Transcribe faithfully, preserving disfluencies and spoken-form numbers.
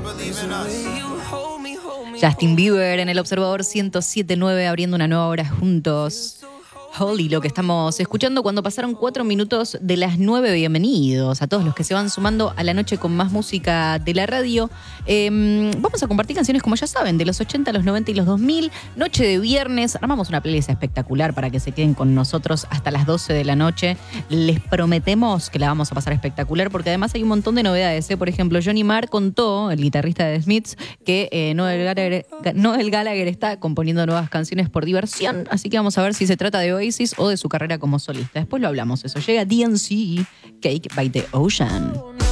Justin Bieber en el Observador ciento siete punto nueve abriendo una nueva hora juntos. Holy, lo que estamos escuchando cuando pasaron cuatro minutos de las nueve. Bienvenidos a todos los que se van sumando a la noche con más música de la radio. Eh, vamos a compartir canciones, como ya saben, de los ochenta, los noventa y los dos mil. Noche de viernes. Armamos una playlist espectacular para que se queden con nosotros hasta las doce de la noche. Les prometemos que la vamos a pasar espectacular porque además hay un montón de novedades. ¿eh? Por ejemplo, Johnny Marr contó, el guitarrista de The Smiths, que eh, Noel Gallagher, Noel Gallagher está componiendo nuevas canciones por diversión. Así que vamos a ver si se trata de hoy o de su carrera como solista. Después lo hablamos eso. Llega D N C, Cake by the Ocean.